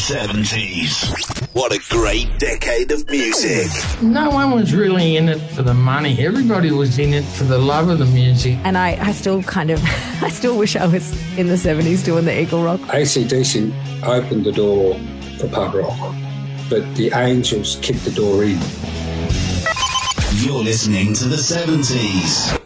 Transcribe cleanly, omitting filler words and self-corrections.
70s. What a great decade of music. No one was really in it for the money. Everybody was in it for the love of the music. And I still I still wish I was in the 70s doing the Eagle Rock. AC/DC opened the door for pub rock, but the Angels kicked the door in. You're listening to the 70s.